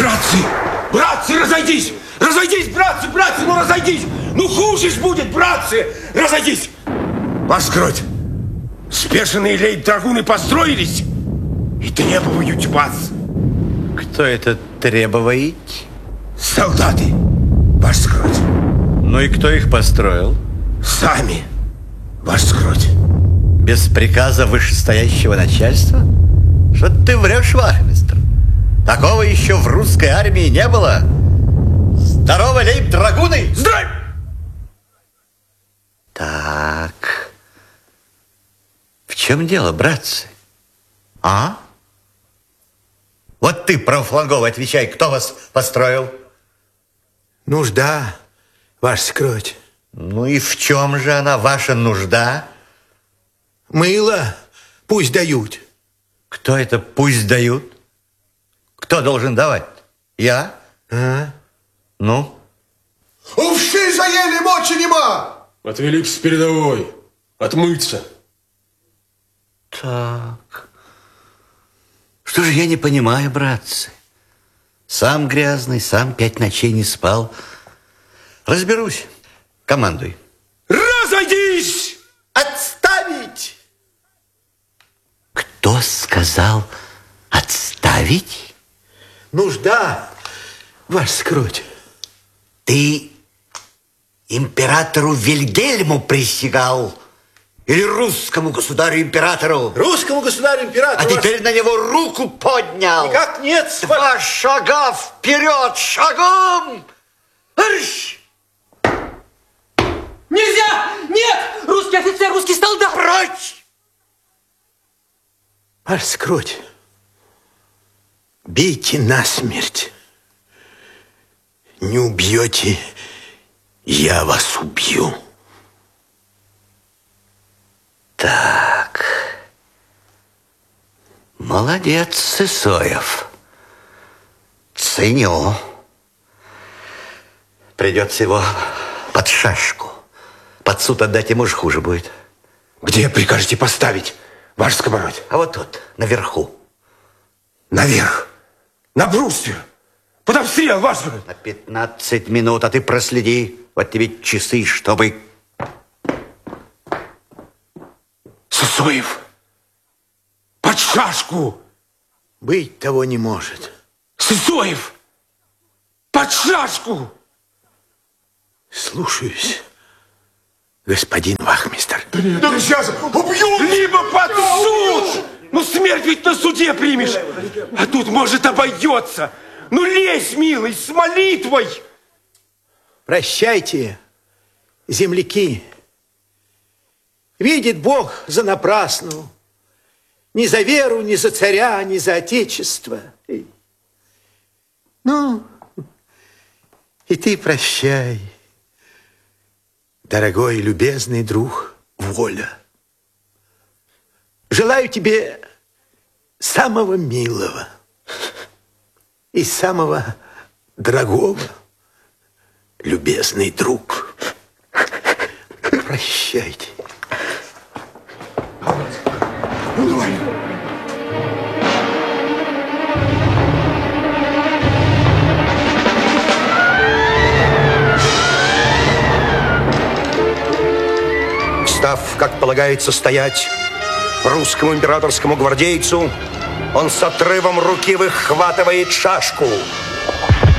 Братцы! Братцы, разойдись! Разойдись, братцы, братцы, ну разойдись! Ну хуже ж будет, братцы! Разойдись! Ваша кровь! Спешенные лейб-драгуны построились и требуют вас. Кто это требует? Солдаты, ваша кровь. Ну и кто их построил? Сами, ваша кровь. Без приказа вышестоящего начальства? Что ты врешь, вахмистр? Такого еще в русской армии не было. Здорово, лейб-драгуны! Здравия! Так. В чем дело, братцы? А? Вот ты, правофланговый, отвечай, кто вас построил? Нужда, ваша скроть. Ну и в чем же она, ваша нужда? Мыло пусть дают. Кто это пусть дают? Кто должен давать? Я? А? Ну? Увши заели, мочи нема! Отвели с передовой. Отмыться. Так. Что же я не понимаю, братцы? Сам грязный, сам 5 ночей не спал. Разберусь. Командуй. Разойдись! Отставить! Кто сказал отставить? Нужда, ваша скроть. Ты императору Вильгельму присягал? Или русскому государю-императору? Русскому государю-императору. А теперь на него руку поднял. Никак нет. 2 шага вперед, шагом! Арш! Нельзя! Нет! Русский офицер, русский солдат! Прочь! Ваша скроть. Бейте насмерть. Не убьете, я вас убью. Так. Молодец, Сысоев. Ценю. Придется его под шашку. Под суд отдать ему же хуже будет. Где прикажете поставить, ваш скомородь? А вот тут, наверху. Наверх. На бруствер. Под обстрел, ваш скомородь. На 15 минут, а ты проследи. Вот тебе часы, чтобы... Сысоев. Под шашку. Быть того не может. Сысоев. Под шашку. Слушаюсь, господин вахмистр. Да сейчас убьют! Либо под суд. Ну, смерть ведь на суде примешь. А тут, может, обойдется. Ну, лезь, милый, с молитвой. Прощайте, земляки. Видит Бог за напрасну. Ни за веру, ни за царя, ни за отечество. Ну, и ты прощай, дорогой и любезный друг Воля. Желаю тебе самого милого и самого дорогого, любезный друг. Прощайте. Став, как полагается, стоять русскому императорскому гвардейцу, он с отрывом руки выхватывает шашку.